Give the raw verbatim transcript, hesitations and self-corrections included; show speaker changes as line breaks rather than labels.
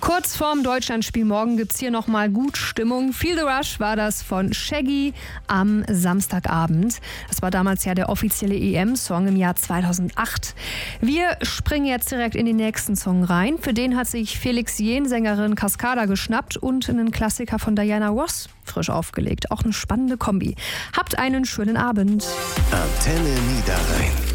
Kurz vorm Deutschlandspiel morgen gibt's hier nochmal gut Stimmung. Feel the Rush war das von Shaggy am Samstagabend. Das war damals ja der offizielle E M-Song im Jahr zweitausendacht. Wir springen jetzt direkt in den nächsten Song rein. Für den hat sich Felix Jähn, Sängerin Cascada, geschnappt und einen Klassiker von Diana Ross frisch aufgelegt. Auch eine spannende Kombi. Habt einen schönen Abend.
Antenne Niederrhein.